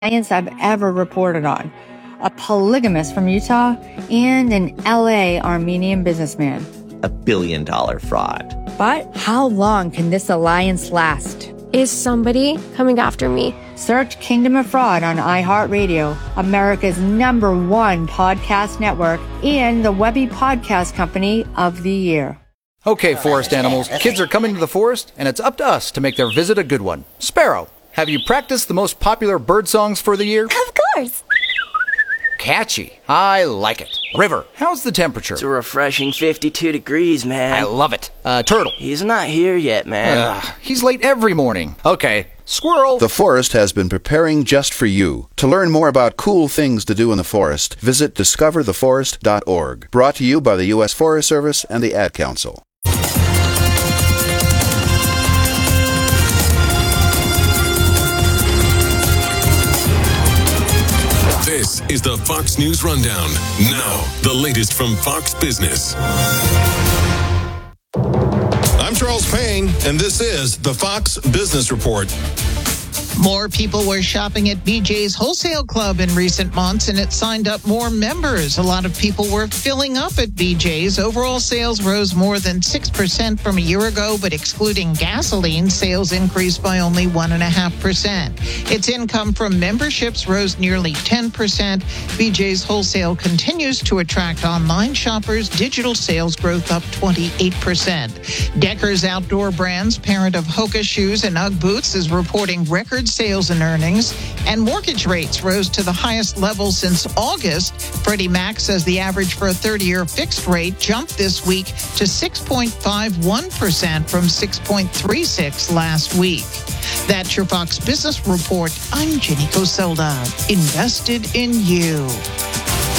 clients I've ever reported on. A polygamist from Utah and an LA Armenian businessman. $1 billion fraud. But how long can this alliance last? Is somebody coming after me? Search Kingdom of Fraud on iHeartRadio, America's #1 podcast network, and the Webby Podcast Company of the Year. Okay, forest animals, kids are coming to the forest, and it's up to us to make their visit a good one. Sparrow, have you practiced the most popular bird songs for the year? Of course. Catchy. I like it. River, how's the temperature? It's a refreshing 52 degrees, man. I love it. Turtle. He's not here yet, man. He's late every morning. Okay. Squirrel. The forest has been preparing just for you. To learn more about cool things to do in the forest, visit discovertheforest.org. Brought to you by the U.S. Forest Service and the Ad Council. This is the Fox News Rundown. Now, the latest from Fox Business. I'm Charles Payne, and this is the Fox Business Report. More people were shopping at BJ's Wholesale Club in recent months, and it signed up more members. A lot of people were filling up at BJ's. Overall sales rose more than 6% from a year ago, but excluding gasoline, sales increased by only 1.5%. Its income from memberships rose nearly 10%. BJ's Wholesale continues to attract online shoppers. Digital sales growth up 28%. Deckers Outdoor Brands, parent of Hoka Shoes and UGG Boots, is reporting record sales and earnings, and mortgage rates rose to the highest level since August. Freddie Mac says the average for a 30-year fixed rate jumped this week to 6.51% from 6.36% last week. That's your Fox Business Report. I'm Jenny Coselda. Invested in you.